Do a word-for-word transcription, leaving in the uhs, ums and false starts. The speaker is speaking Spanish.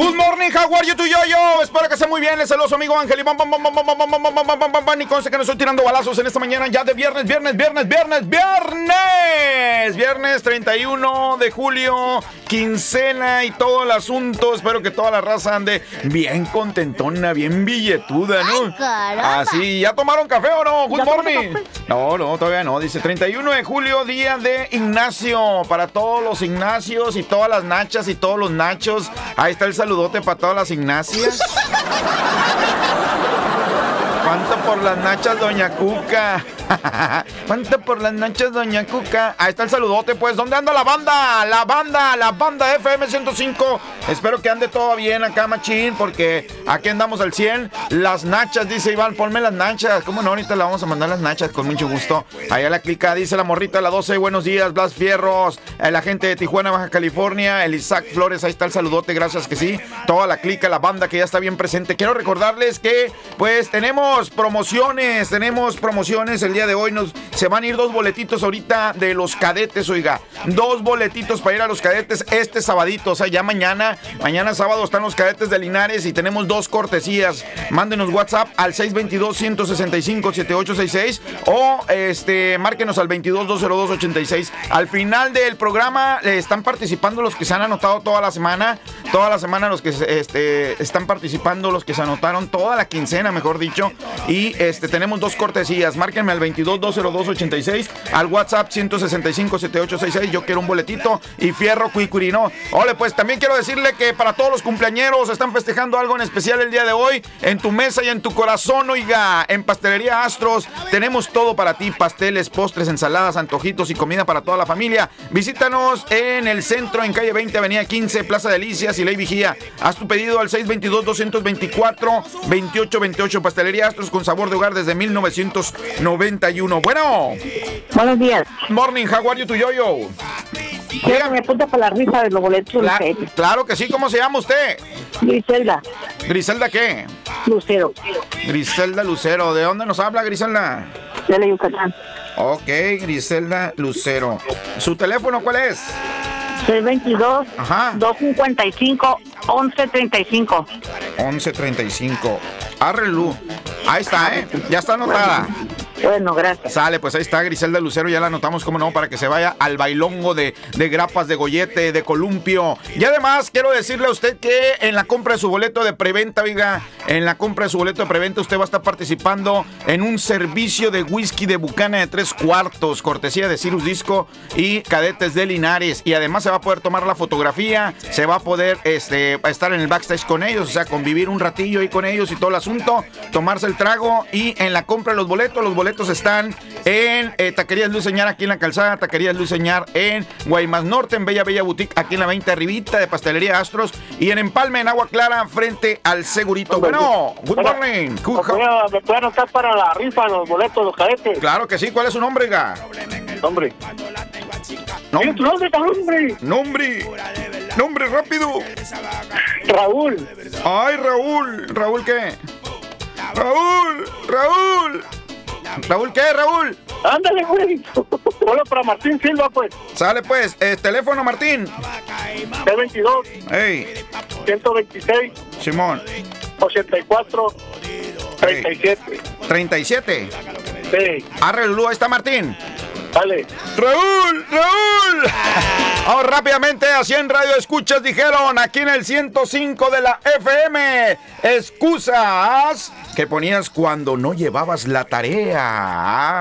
Good morning, how are you, tu yo-yo? Espero que esté muy bien. Les saludo a su amigo Ángel y bam, bam, bam, bam, bam, bam, bam, bam, bam, bam, bam, bam. Ni conste que no estoy tirando balazos en esta mañana ya de viernes, viernes, viernes, viernes, viernes. Viernes treinta y uno de julio, quincena y todo el asunto. Espero que toda la raza ande bien contentona, bien billetuda, ¿no? Ay, caramba. Así, ¿ya tomaron café o no? Good morning. No, no, todavía no. Dice treinta y uno de julio, día de Ignacio. Para todos los Ignacios y todas las nachas y todos los nachos. Ahí está el saludote para todas las Ignacias. ¿Cuánto por las nachas, doña Cuca? ¿Cuánto por las nachas, doña Cuca? Ahí está el saludote, pues. ¿Dónde anda la banda? La banda, la banda F M ciento cinco. Espero que ande todo bien acá, machín, porque aquí andamos al cien. Las nachas, dice Iván, ponme las nachas. ¿Cómo no? Ahorita le vamos a mandar las nachas con mucho gusto. Allá la clica, dice la morrita, la doce. Buenos días, Blas Fierros. La gente de Tijuana, Baja California. El Isaac Flores, ahí está el saludote, gracias que sí. Toda la clica, la banda que ya está bien presente. Quiero recordarles que, pues, tenemos promociones, tenemos promociones. El día de hoy nos se van a ir dos boletitos ahorita de los cadetes, oiga. Dos boletitos para ir a los cadetes este sabadito, o sea, ya mañana. Mañana sábado están los cadetes de Linares y tenemos dos cortesías. Mándenos WhatsApp al seis dos dos, uno seis cinco, siete ocho seis seis o este, márquenos al veintidós, dos cero dos, ochenta y seis. Al final del programa eh, están participando los que se han anotado toda la semana. Toda la semana los que este, están participando, los que se anotaron toda la quincena, mejor dicho. Y este, tenemos dos cortesías. Márquenme al veintidós, dos cero dos, ochenta y seis, al WhatsApp ciento sesenta y cinco, setenta y ocho sesenta y seis. Yo quiero un boletito y fierro cuicurino. Ole, pues también quiero decirle que para todos los cumpleañeros están festejando algo en especial el día de hoy. En tu mesa y en tu corazón, oiga, en Pastelería Astros tenemos todo para ti: pasteles, postres, ensaladas, antojitos y comida para toda la familia. Visítanos en el centro, en calle veinte, avenida quince, Plaza Delicias y Ley Vigía. Haz tu pedido al seis dos dos, dos dos cuatro, dos ocho dos ocho. Pastelería Astros, con sabor de hogar desde mil novecientos noventa y uno. Bueno. Buenos días. Morning, how are you, tu yo-yo? Quiero que me apunte para la risa de los boletos. Cla- claro que sí. ¿Cómo se llama usted? Griselda. ¿Griselda qué? Lucero. Griselda Lucero. ¿De dónde nos habla, Griselda? De la Yucatán. Ok, Griselda Lucero. ¿Su teléfono cuál es? seis dos dos, Ajá. dos cinco cinco, once treinta y cinco. once treinta y cinco. Arrelu. Ahí está, ¿eh? Ya está anotada. Bueno, gracias. Sale, pues ahí está Griselda Lucero, ya la anotamos, como no, para que se vaya al bailongo de, de grapas, de gollete, de columpio. Y además, quiero decirle a usted que en la compra de su boleto de preventa, oiga, en la compra de su boleto de preventa, usted va a estar participando en un servicio de whisky de Bucana de tres cuartos, cortesía de Cirrus Disco y Cadetes de Linares. Y además se va a poder tomar la fotografía, se va a poder este, estar en el backstage con ellos, o sea, convivir un ratillo ahí con ellos y todo el asunto, tomarse el trago. Y en la compra de los boletos, los boletos están en eh, Taquerías Luis Señar, aquí en la calzada, Taquerías Luis Señar en Guaymas Norte, en Bella Bella Boutique, aquí en la veinte arribita de Pastelería Astros, y en Empalme, en Agua Clara, frente al Segurito. Bueno, good morning. ¿Me puede anotar para la rifa los boletos, los cadetes? Claro que sí. ¿Cuál es su nombre, ga? Nombre. No. ¿Qué es tu nombre, nombre? Nombre. Nombre rápido. Raúl. Ay, Raúl. ¿Raúl qué? Raúl. Raúl. ¿Raúl qué, Raúl? Ándale, güey. Hola para Martín Silva, pues. Sale, pues. Eh, teléfono, Martín. C veintidós. Ey. ciento veintiséis. Simón. ochenta y cuatro. treinta y siete. treinta y siete. Sí. Arrelu, ahí está Martín. Dale. ¡Raúl! ¡Raúl! Ahora rápidamente, así en Radio Escuchas dijeron, aquí en el ciento cinco de la F M, excusas que ponías cuando no llevabas la tarea.